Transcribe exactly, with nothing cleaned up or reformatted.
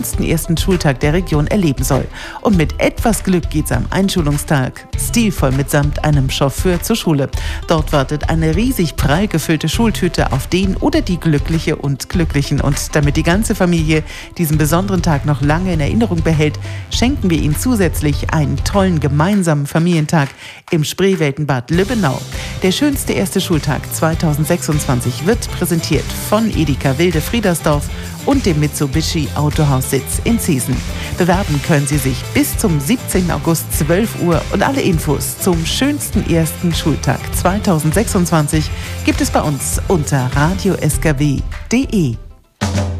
den ersten Schultag der Region erleben soll. Und mit etwas Glück geht's am Einschulungstag stilvoll mitsamt einem Chauffeur zur Schule. Dort wartet eine riesig prall gefüllte Schultüte auf den oder die Glückliche und Glücklichen. Und damit die ganze Familie diesen besonderen Tag noch lange in Erinnerung behält, schenken wir Ihnen zusätzlich einen tollen gemeinsamen Familientag im Spreeweltenbad Lübbenau. Der schönste erste Schultag zweitausendsechsundzwanzig wird präsentiert von Edeka Wilde Friedersdorf und dem Mitsubishi Autohaussitz in Ziesen. Bewerben können Sie sich bis zum siebzehnten August zwölf Uhr und alle Infos zum schönsten ersten Schultag zweitausendsechsundzwanzig gibt es bei uns unter radio s k w punkt d e.